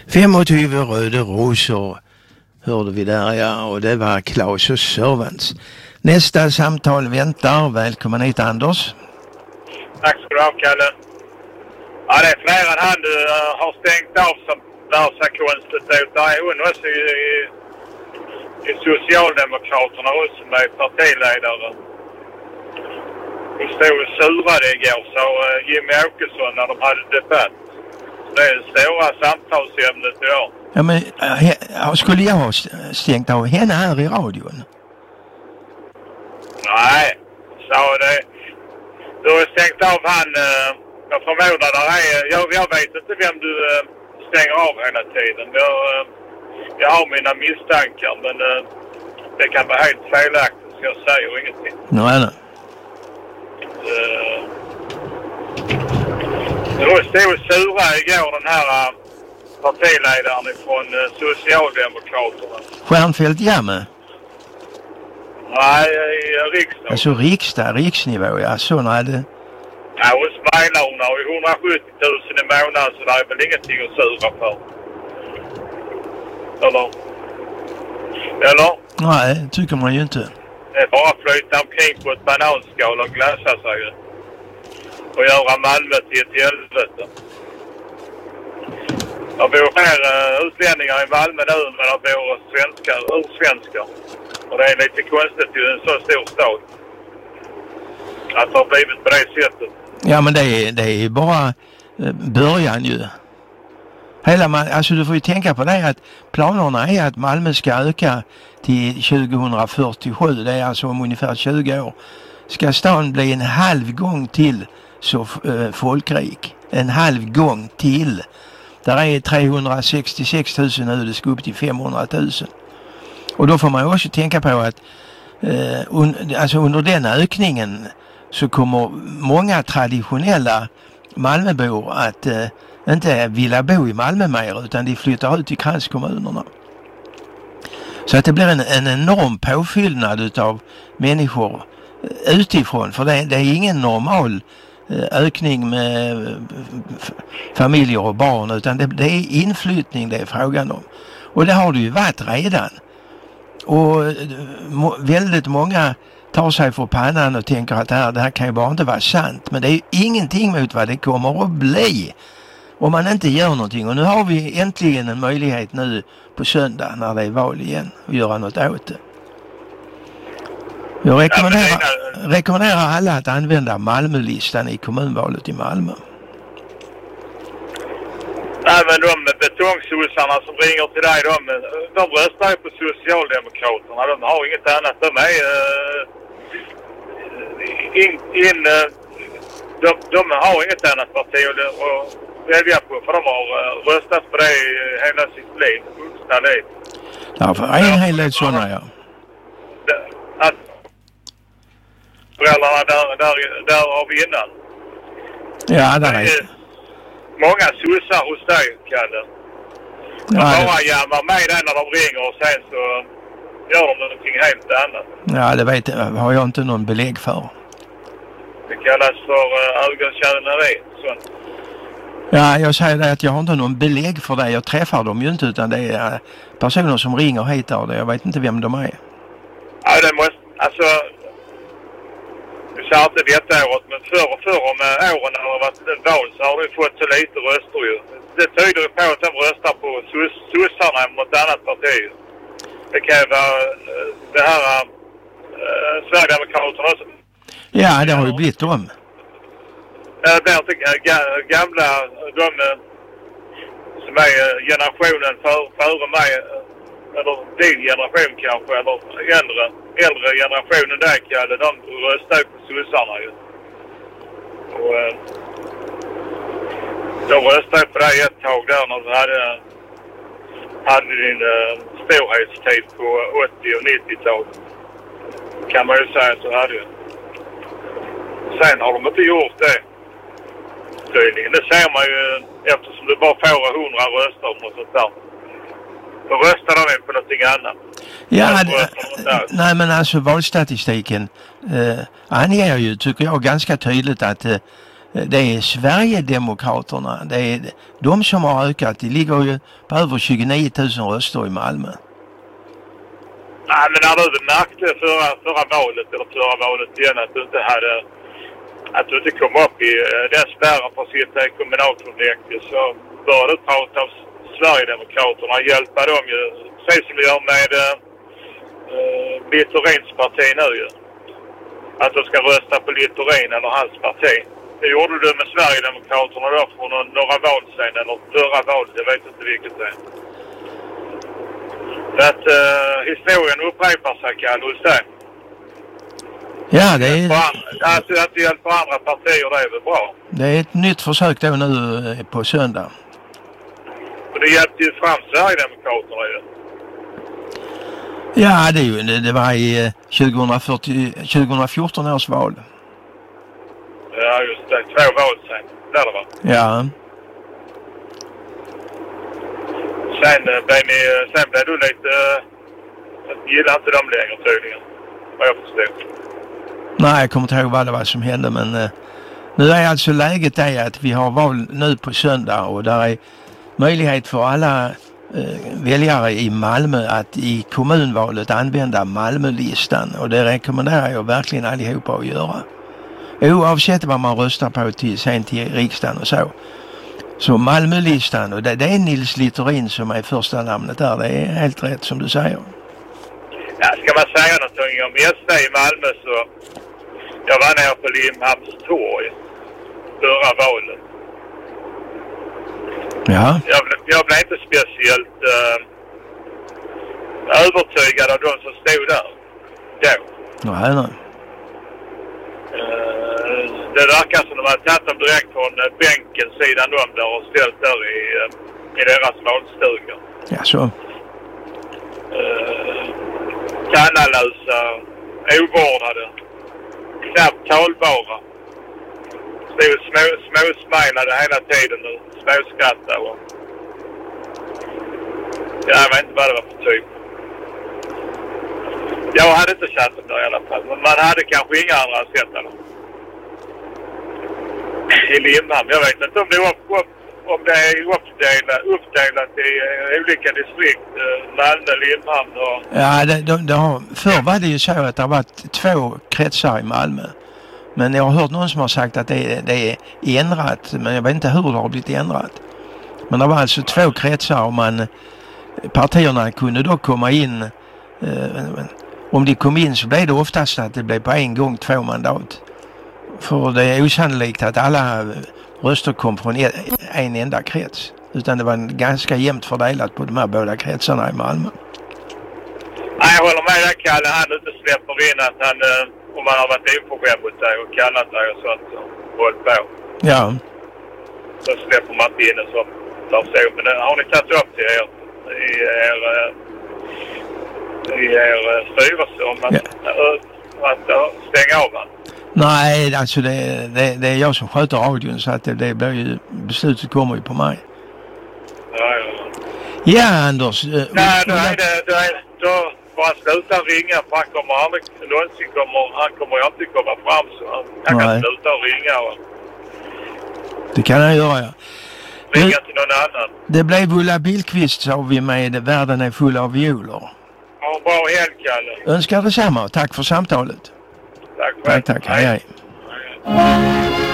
25 röda rosor hörde vi där, ja, och det var Claes och Servants. Nästa samtal väntar. Välkommen hit, Anders. Tack ska du ha, Kalle. Ja, det är fler än han du har stängt av som bär sig konstigt ut. Det är hon också i Socialdemokraterna också med partiledare. Hon stod och surade igår, så Jimmy Åkesson när de hade debatt. Det är det stora samtalsämnet idag. Ja, men skulle jag ha stängt av henne här i radion? Nej, så det... Du har stängt av han... Jag förmodar där är... Jag vet inte vem du stänger av hela tiden. Jag har mina misstankar, men det kan vara helt felaktigt, så jag säger ingenting. Nej. Det var stor sura igår, den här partiledaren från Socialdemokraterna. Stjernfeldt Jamme? Nej, i riksdagen. Alltså riksnivå, ja. Så nej det... Ja, hos Mejlar, hon har ju 170 000 i månaden, så det är väl ingenting att sura för. Eller? Nej, tycker man ju inte. Det är bara att flyta omkring på ett bananskal och glassa sig och göra Malmö till ett helvete. Det bor fler utlänningar i Malmö nu, men det bor ursvenskar. Och det är lite konstigt i en så stor stad att det har blivit på det sättet. Ja, men det är ju bara början ju. Alltså du får ju tänka på det att planerna är att Malmö ska öka till 2047. Det är alltså om ungefär 20 år. Ska stan bli en halv gång till så folkrik. En halv gång till. Där är 366 000 nu, det ska upp till 500 000. Och då får man också tänka på att alltså under den ökningen så kommer många traditionella Malmöbor att inte vilja bo i Malmö mer, utan de flyttar ut i kranskommunerna. Så att det blir en enorm påfyllnad utav människor utifrån, för det är ingen normal ökning med familjer och barn, utan det är inflyttning det är frågan om. Och det har det ju varit redan. Och väldigt många tar sig för pannan och tänker att det här kan ju bara inte vara sant. Men det är ju ingenting mot vad det kommer att bli om man inte gör någonting. Och nu har vi äntligen en möjlighet nu på söndag när det är val igen att göra något åt det. Jag rekommenderar alla att använda Malmölistan i kommunvalet i Malmö. Även de betongsossarna som ringer till dig, de röstar ju på Socialdemokraterna. De har inget annat. De är de har inget annat parti att välja på, för de har röstat på det hela sitt liv. Ja, för en hel del sådana, ja. Att föräldrarna där har vi innan. Ja, det är många sossar hos dig, Kalle. De bara jammar med dig när de ringer och sen så gör de någonting helt annat. Ja, det har jag inte någon belägg för. Det kallas för ögontjäneri. Ja, jag säger det att jag har inte någon belägg för det. Jag träffar dem ju inte, utan det är personer som ringer hit och det. Jag vet inte vem de är. Ja, det måste... Alltså... Du sa inte detta året, men förr om åren när det har varit val så har du fått så lite röster ju. Det tyder ju på att de röstar på sossarna eller något annat parti. Det kan ju vara det här Sverigedemokraterna också. Ja, det har ju blivit dem. Det är inte gamla, de som är generationen före mig, eller din generation kanske, eller äldre generationen där, Kalle, de röstade på sossarna ju. Och de röstade på det ett tag där när du hade din storhetstid på 80- och 90-talet. Kan man ju säga så hade ju. Sen har de inte gjort det. Tydligen. Det ser man ju eftersom du bara får 100 röster och sånt där. Då röstar de på någonting annat. Ja, nej men alltså valstatistiken anger ju, tycker jag, ganska tydligt att Det är Sverigedemokraterna. Det är de som har ökat. Det ligger ju på över 29 000 röster i Malmö. Nej, men när du märkte förra valet igen att du inte kom upp i den spärren för att sitta i kommunalfullmäktige, så bör du prata om Sverigedemokraterna och hjälpa dem ju, precis som vi gör med Littorins parti nu ju. Att de ska rösta på Littorin eller hans parti. Det gjorde du med Sverigedemokraterna då för några val sen, eller förra valet, jag vet inte vilket det är. För att historien upprepar sig, Kalle, hos dig. Ja, det är... Att hjälpa andra partier, det är väl bra. Det är ett nytt försök då nu på söndag. Och det hjälpte ju fram Sverigedemokraterna ju. Ja, det var i 2014 års val. Ja, just det. 2 val sen. Där det var. Ja. Sen blev du lite... gillar inte dem längre tydligen. Vad jag förstår. Nej, jag kommer inte ihåg vad det var som hände, men nu är alltså läget är att vi har val nu på söndag och där är möjlighet för alla väljare i Malmö att i kommunvalet använda Malmölistan, och det rekommenderar jag verkligen allihopa att göra. Oavsett vad man röstar på sen till riksdagen och så. Så Malmölistan, och det är Nils Littorin som är första namnet där, det är helt rätt som du säger. Ja, ska man säga någonting om SD i Malmö så... Jag var nere på Limhamns torg förra valet. Ja. Jag blev inte speciellt övertygad av de som stod där då. Nej. Det verkar som de har tagit dem direkt från bänken sidan om där och ställt där i deras valstuga. Ja, så. Kannalösa, ovårdade, knappt talbara. Stod småsmilade hela tiden och småskrattade. Och... Jag vet inte vad det var för typ. Jag hade inte satt dem där i alla fall. Men man hade kanske inga andra sett eller. I Limhamn. Jag vet inte om det är uppdelat i olika distrikt. Malmö, Limhamn och... Ja, förr var det ju så att det har varit 2 kretsar i Malmö. Men jag har hört någon som har sagt att det är ändrat. Men jag vet inte hur det har blivit ändrat. Men det var alltså 2 kretsar och partierna kunde då komma in. Om de kom in så blev det oftast att det blev på en gång 2 mandat. För det är osannolikt att alla röster kom från en enda krets. Utan det var ganska jämnt fördelat på de här båda kretsarna i Malmö. Nej, jag håller med dig, Kalle. Han inte släpper in att han, om man har varit oförskämd mot dig och kallat dig och sånt, så håll på. Ja. Så släpper man inte in en sån person. Men har ni tagit upp till er i er styrelse om att stänga av han? Nej, alltså det är jag som sköter radion, så att det blir ju, beslutet kommer ju på mig. Ja, Anders. Nej, då får han sluta ringa, för han kommer aldrig någonsin han kommer ju alltid komma fram, så han kan sluta ringa. Det kan han göra, ja. Ringa till någon annan. Det blev Ulla Billqvist, sa vi, med Världen är full av violer. Ja, bra helg, Kalle. Önskar detsamma. Tack för samtalet. Tack. Hej.